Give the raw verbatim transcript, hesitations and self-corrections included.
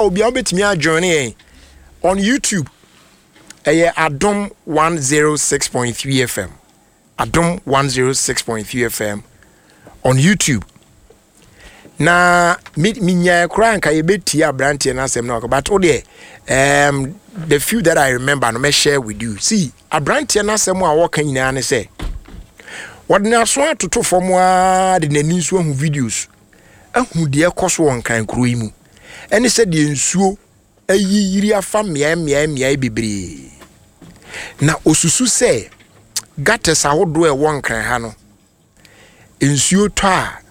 obi obetimi a join eh on YouTube. Eh Adom one oh six point three F M. Adom one oh six point three F M on YouTube. Na minya kura nka yebeti abrante na asem na but o de um the few that I remember no me share with you. See, abrante na asem a wo kan nyina ne say what na so atoto fom a de nani so hu videos ahu de ekoso won kan kuro yi mu ene se de nsuo ayiyiri afa mia mia mia bebre na osusu se gates ahodo e won kan ha no nsuo to a